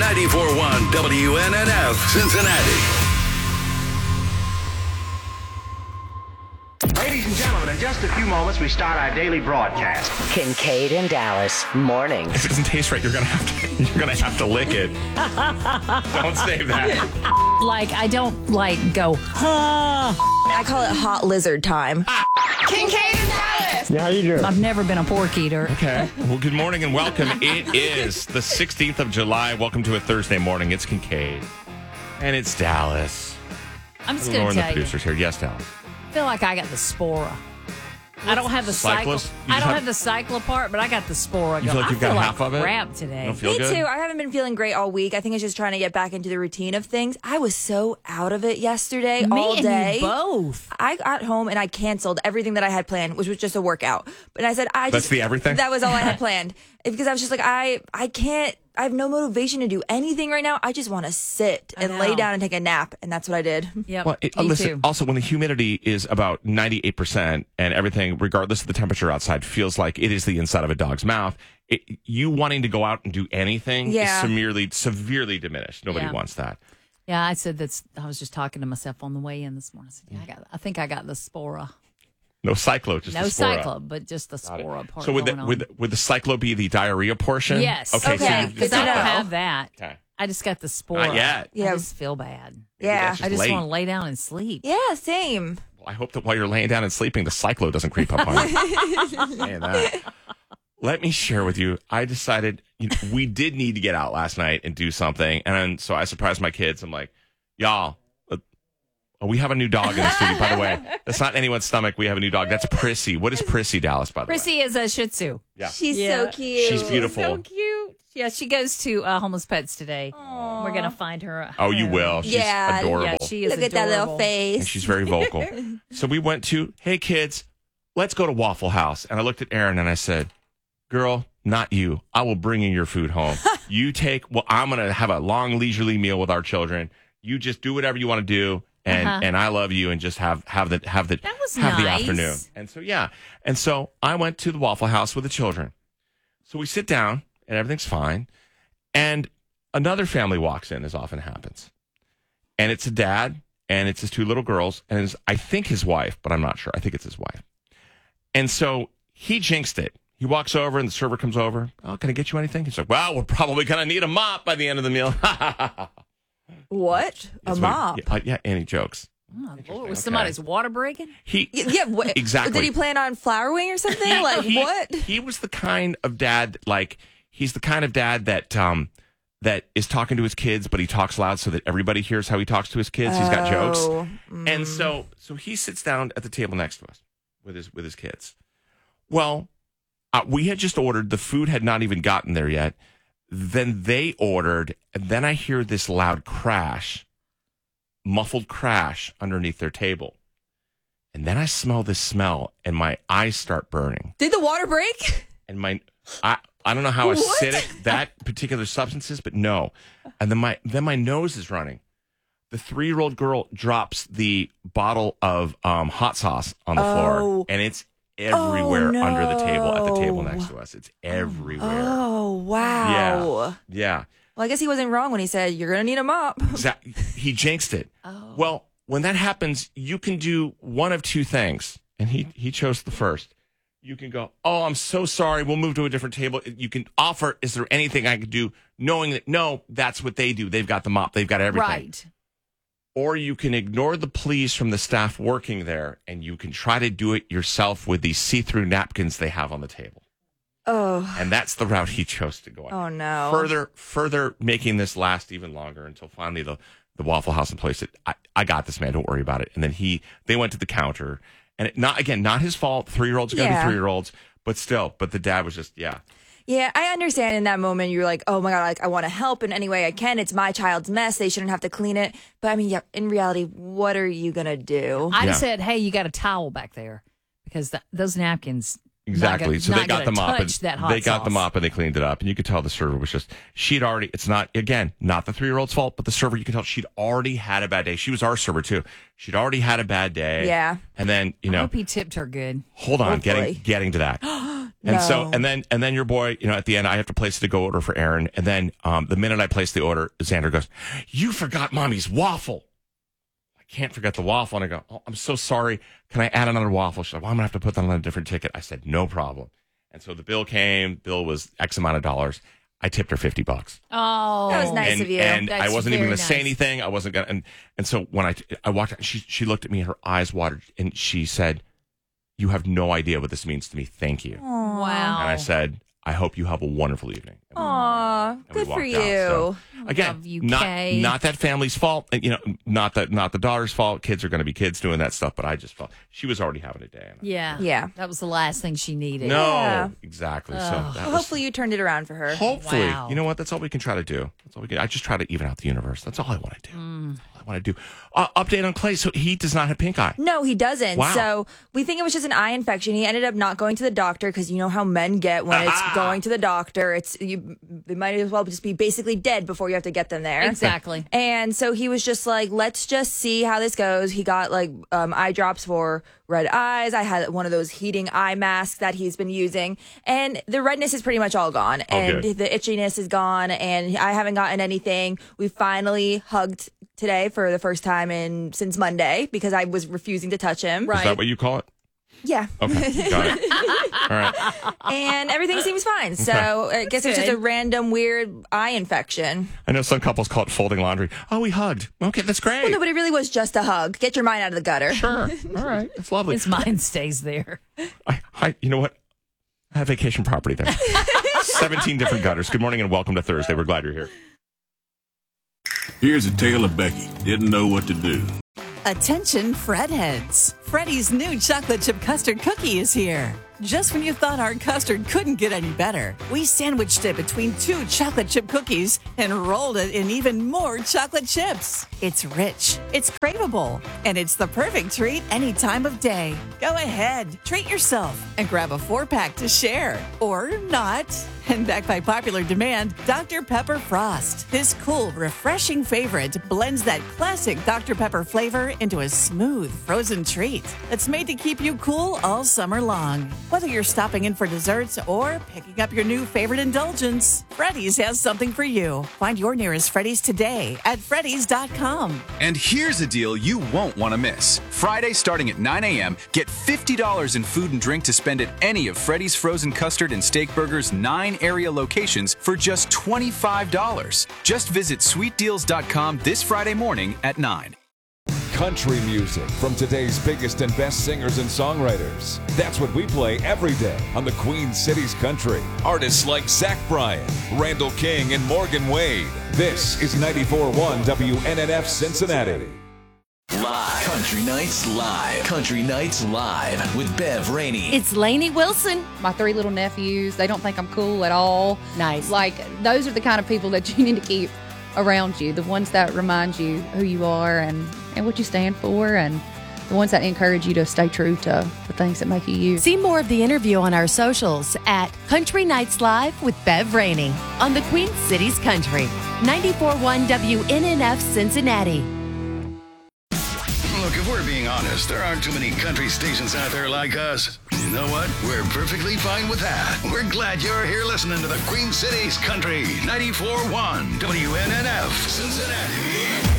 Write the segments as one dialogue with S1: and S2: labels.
S1: 94.1 WNNF, Cincinnati.
S2: Ladies and gentlemen, in just a few moments, we start our daily broadcast.
S3: Kincaid and Dallas mornings.
S4: If it doesn't taste right, you're gonna have to lick it. Don't save that.
S5: Like, I don't, go, huh.
S6: I call it hot lizard time.
S7: Kincaid and Dallas.
S8: Yeah, how you doing?
S5: I've never been a pork eater.
S4: Okay. Well, good morning and welcome. It is the 16th of July. Welcome to a Thursday morning. It's Kincaid. And it's Dallas.
S5: I'm just going
S4: Lauren,
S5: to
S4: the
S5: tell you.
S4: producers here. Yes, Dallas.
S5: I feel like I got the spora. I don't have the cycle.
S4: Cyclist? You
S5: I
S4: just
S5: don't
S4: have-
S5: have the cyclo part, but I got the spora.
S4: You feel like you've got half of it?
S5: Crap today.
S4: You don't feel
S6: Me
S4: good?
S6: too. I haven't been feeling great all week. I think it's just trying to get back into the routine of things. I was so out of it yesterday all
S5: Me
S6: day.
S5: and you both.
S6: I got home and I canceled everything that I had planned, which was just a workout. But I said,
S4: That's the everything?
S6: That was all I had planned. Because I was just like, I can't, I have no motivation to do anything right now. I just want to sit and lay
S5: know.
S6: down and take a nap. And that's what I did.
S5: Yep.
S4: Well,
S5: me
S4: listen,
S5: too.
S4: also, when the humidity is about 98% and everything, regardless of the temperature outside, feels like it is the inside of a dog's mouth, you wanting to go out and do anything
S6: Yeah.
S4: is severely diminished. Nobody
S5: Yeah.
S4: wants that.
S5: Yeah, I said that's. I was just talking to myself on the way in this morning. I said, I think I got the spora.
S4: No cyclo, just
S5: No
S4: the spora.
S5: cyclo, but just the spora part.
S4: So would
S5: going
S4: the,
S5: on.
S4: would the cyclo be the diarrhea portion?
S5: Yes.
S4: Okay. So
S6: Okay.
S4: you-
S5: Because
S6: Good
S5: I
S6: to
S5: don't
S6: know.
S5: have that.
S4: Okay.
S5: I just got the spora.
S4: Not yet.
S6: Yeah.
S5: I just feel bad.
S6: Yeah.
S4: that's
S5: I just
S4: late.
S5: want to lay down and sleep.
S6: Yeah, same.
S4: I hope that while you're laying down and sleeping, the cyclo doesn't creep up on you. Saying that. Let me share with you. I decided we did need to get out last night and do something. And then, so I surprised my kids. I'm like, y'all, we have a new dog in the studio. By the way, that's not anyone's stomach. We have a new dog. That's Prissy. What is Prissy, Dallas, by the way?
S5: Prissy is a Shih Tzu.
S4: Yeah.
S6: She's
S5: Yeah.
S6: so cute.
S4: She's beautiful.
S5: So cute. Yeah, she goes to Homeless Pets today. We're going to find her. a
S4: Oh, you
S5: home.
S4: will. She's
S6: Yeah.
S4: adorable.
S5: Yeah, she is
S6: Look at that little
S5: adorable.
S6: face.
S4: And she's very vocal. So we went to, hey, kids, let's go to Waffle House. And I looked at Erin and I said, girl, not you. I will bring you your food home. I'm going to have a long leisurely meal with our children. You just do whatever you want to do. And I love you, and just have the
S5: was
S4: have the
S5: nice.
S4: afternoon. And so and so I went to the Waffle House with the children. So we sit down and everything's fine, and another family walks in, as often happens, and it's a dad and it's his two little girls and it's, I think his wife, but I'm not sure. I think it's his wife. And so he jinxed it. He walks over and the server comes over. Oh, can I get you anything? He's like, well, we're probably gonna need a mop by the end of the meal.
S6: What? A
S4: That's
S6: mop?
S4: what and he jokes.
S5: Oh, Lord, was
S4: Okay.
S5: somebody's water breaking?
S6: Yeah, what?
S4: Exactly.
S6: Did he plan on flower wing or something? Like, what?
S4: He was the kind of dad, he's the kind of dad that that is talking to his kids, but he talks loud so that everybody hears how he talks to his kids. He's got jokes. And so he sits down at the table next to us with his kids. Well, we had just ordered. The food had not even gotten there yet. Then they ordered, and then I hear this loud crash, muffled crash underneath their table. And then I smell this smell, and my eyes start burning.
S6: Did the water break?
S4: And I don't know how
S6: What?
S4: acidic that particular substance is, but no. And then my nose is running. The 3-year-old girl drops the bottle of hot sauce on the floor, and it's everywhere under the table at the table next to us. It's everywhere.
S6: Oh, wow.
S4: Yeah.
S6: Well, I guess he wasn't wrong when he said, you're going to need a mop.
S4: He jinxed it. Well, when that happens, you can do one of two things. And he chose the first. You can go, oh, I'm so sorry. We'll move to a different table. You can offer, is there anything I could do? Knowing that, no, that's what they do. They've got the mop. They've got everything.
S5: Right.
S4: Or you can ignore the pleas from the staff working there, and you can try to do it yourself with these see-through napkins they have on the table.
S6: Oh.
S4: And that's the route he chose to go on.
S6: Oh, no.
S4: Further making this last even longer until finally the Waffle House employee said, I got this, man. Don't worry about it. And then they went to the counter. And not his fault. 3-year-olds are going to be 3-year-olds. But the dad was just, yeah.
S6: Yeah, I understand in that moment you're like, oh my God, like I want to help in any way I can. It's my child's mess. They shouldn't have to clean it. But I mean, yeah, in reality, what are you going to do?
S5: I just said, hey, you got a towel back there because those napkins.
S4: Exactly. So they got the mop and
S5: they
S4: got the mop and they cleaned it up. And you could tell the server was just, it's not the 3-year-old's fault, but the server, you can tell she'd already had a bad day. She was our server too. She'd already had a bad day.
S6: Yeah.
S4: And then,
S5: I hope he tipped her good.
S4: hold on,
S6: Hopefully.
S4: getting to that. And so, and then your boy, at the end, I have to place the go order for Aaron. And then the minute I place the order, Xander goes, "You forgot Mommy's waffle." I can't forget the waffle. And I go, "Oh, I'm so sorry. Can I add another waffle?" She's like, "Well, I'm going to have to put that on a different ticket." I said, "No problem." And so the bill came. Bill was X amount of dollars. I tipped her $50.
S5: Oh,
S6: that was nice of you.
S4: And
S5: That's
S4: I wasn't even
S5: very
S4: going to say
S5: nice.
S4: anything. I wasn't going to. And so when I walked out, she looked at me, her eyes watered, and she said, "You have no idea what this means to me. Thank you."
S5: Wow.
S4: And I said, "I hope you have a wonderful evening."
S6: Aw,
S4: And we
S6: good for
S4: walked
S6: you.
S4: out. So, again,
S5: Love you, Kay.
S4: not that family's fault. Not the daughter's fault. Kids are going to be kids doing that stuff. But I just felt she was already having a day.
S5: Yeah.
S6: Yeah.
S5: That was the last thing she needed.
S4: No,
S6: Yeah.
S4: exactly. So
S6: Well,
S4: that was,
S6: hopefully you turned it around for her.
S4: hopefully,
S5: Wow.
S4: you know what? That's all we can try to do. That's all we can. I just try to even out the universe. That's all I want to do. All I want to do. Update on Clay. So he does not have pink eye.
S6: No, he doesn't.
S4: Wow.
S6: So we think it was just an eye infection. He ended up not going to the doctor because you know how men get when it's going to the doctor. They might as well just be basically dead before you have to get them there.
S5: Exactly.
S6: And so he was just like, let's just see how this goes. He got eye drops for red eyes. I had one of those heating eye masks that he's been using. And the redness is pretty much all gone. And
S4: good.
S6: the itchiness is gone. And I haven't gotten anything. We finally hugged today for the first time since Monday because I was refusing to touch him.
S4: Is that what you call it?
S6: Yeah.
S4: Okay, got it. All right.
S6: And everything seems fine. So I guess it's just a random weird eye infection.
S4: I know some couples call it folding laundry. Oh, we hugged. Okay, that's great.
S6: Well, no, but it really was just a hug. Get your mind out of the gutter.
S4: Sure. All right. That's lovely.
S5: His mind stays there.
S4: You know what? I have vacation property there. 17 different gutters. Good morning and welcome to Thursday. We're glad you're here.
S1: Here's a tale of Becky. Didn't know what to do.
S8: Attention, Fred heads. Freddy's new chocolate chip custard cookie is here. Just when you thought our custard couldn't get any better, we sandwiched it between 2 chocolate chip cookies and rolled it in even more chocolate chips. It's rich, it's craveable, and it's the perfect treat any time of day. Go ahead, treat yourself and grab a 4-pack to share. Or not. And backed by popular demand, Dr. Pepper Frost. This cool, refreshing favorite blends that classic Dr. Pepper flavor into a smooth, frozen treat that's made to keep you cool all summer long. Whether you're stopping in for desserts or picking up your new favorite indulgence, Freddy's has something for you. Find your nearest Freddy's today at Freddy's.com.
S9: And here's a deal you won't want to miss. Friday starting at 9 a.m., get $50 in food and drink to spend at any of Freddy's Frozen Custard and Steak Burgers 9 area locations for just $25. Just visit sweetdeals.com this Friday morning at 9.
S10: Country music from today's biggest and best singers and songwriters. That's what we play every day on the Queen Cities Country. Artists like Zach Bryan, Randall King, and Morgan Wade. This is 94.1 WNNF Cincinnati.
S11: Live. Country Nights Live. Country Nights Live with Bev Rainey.
S12: It's Lainey Wilson. My 3 little nephews, they don't think I'm cool at all.
S5: Nice.
S12: Like, those are the kind of people that you need to keep around you, the ones that remind you who you are and what you stand for, and the ones that encourage you to stay true to the things that make you you.
S13: See more of the interview on our socials at Country Nights Live with Bev Rainey on the Queen Cities Country. 94.1 WNNF Cincinnati.
S1: Look, if we're being honest, there aren't too many country stations out there like us. You know what? We're perfectly fine with that. We're glad you're here listening to the Queen Cities Country 94.1 WNNF Cincinnati.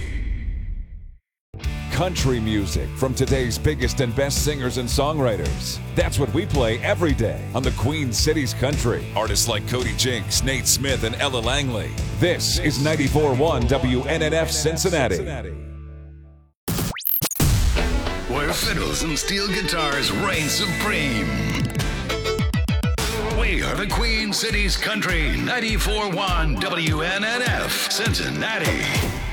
S10: Country music from today's biggest and best singers and songwriters. That's what we play every day on the Queen Cities Country. Artists like Cody Jinks, Nate Smith, and Ella Langley. This is 94.1 WNNF Cincinnati.
S1: Where fiddles and steel guitars reign supreme. We are the Queen Cities Country 94.1 WNNF Cincinnati.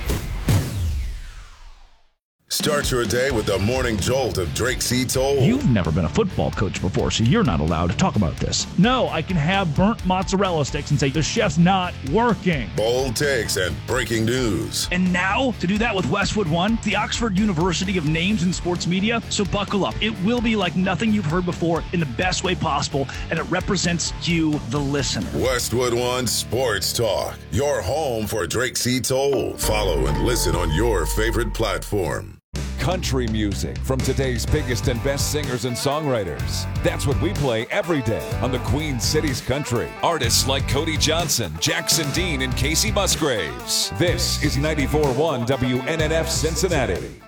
S14: Start your day with the morning jolt of Drake C. Toll.
S15: You've never been a football coach before, so you're not allowed to talk about this. No, I can have burnt mozzarella sticks and say the chef's not working.
S14: Bold takes and breaking news.
S15: And now, to do that with Westwood One, the Oxford University of Names in Sports Media, so buckle up. It will be like nothing you've heard before in the best way possible, and it represents you, the listener.
S14: Westwood One Sports Talk, your home for Drake C. Toll. Follow and listen on your favorite platform.
S10: country music from today's biggest and best singers and songwriters. That's what we play every day on the Queen Cities Country. Artists like Cody Johnson, Jackson Dean, and Casey Musgraves. This is 94.1 WNNF Cincinnati.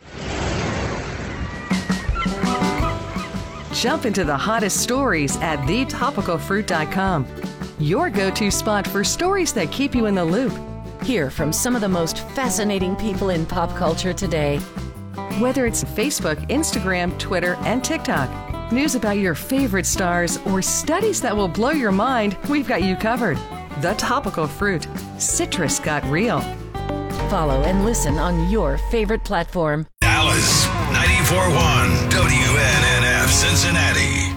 S16: Jump into the hottest stories at thetopicalfruit.com. Your go-to spot for stories that keep you in the loop.
S13: Hear from some of the most fascinating people in pop culture today.
S16: Whether it's Facebook, Instagram, Twitter, and TikTok, news about your favorite stars, or studies that will blow your mind, we've got you covered. The Topical Fruit. Citrus got real.
S13: Follow and listen on your favorite platform.
S1: Dallas, 94.1 WNNF Cincinnati.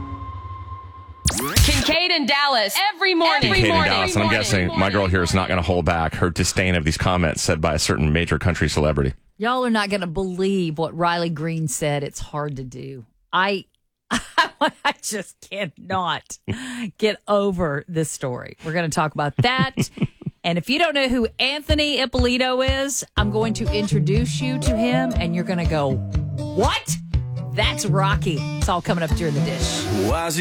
S17: Kincaid and Dallas every morning.
S4: Kincaid and Dallas, and I'm guessing my girl here is not going to hold back her disdain of these comments said by a certain major country celebrity.
S5: Y'all are not going to believe what Riley Green said. It's hard to do. I just cannot get over this story. We're going to talk about that. And if you don't know who Anthony Ippolito is, I'm going to introduce you to him, and you're going to go, what? That's Rocky. It's all coming up during the dish.